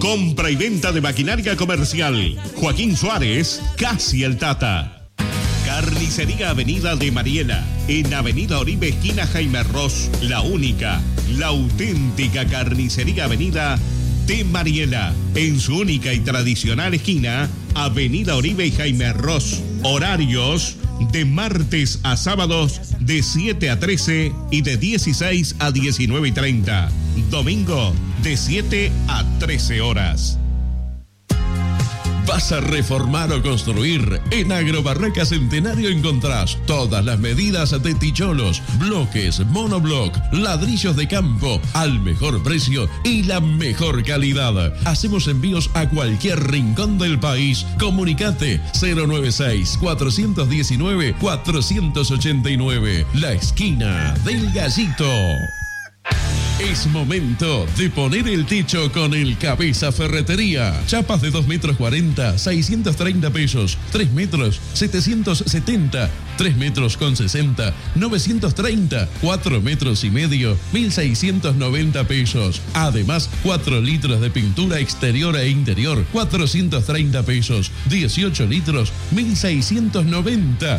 Compra y venta de maquinaria comercial. Joaquín Suárez, casi el Tata. Carnicería Avenida de Mariela, en Avenida Oribe, esquina Jaime Ross, la única, la auténtica Carnicería Avenida de Mariela, en su única y tradicional esquina, Avenida Oribe y Jaime Ross. Horarios de martes a sábados de 7 a 13 y de 16 a 19:30. Domingo de 7 a 13 horas. ¿Vas a reformar o construir? En Agrobarraca Centenario encontrás todas las medidas de ticholos, bloques, monobloc, ladrillos de campo, al mejor precio y la mejor calidad. Hacemos envíos a cualquier rincón del país. Comunicate 096-419-489. La esquina del Gallito. Es momento de poner el techo con el Cabeza Ferretería. Chapas de 2 metros 40, 630 pesos. 3 metros, 770. 3 metros con 60, 930. 4 metros y medio, 1.690 pesos. Además, 4 litros de pintura exterior e interior, 430 pesos. 18 litros, 1.690.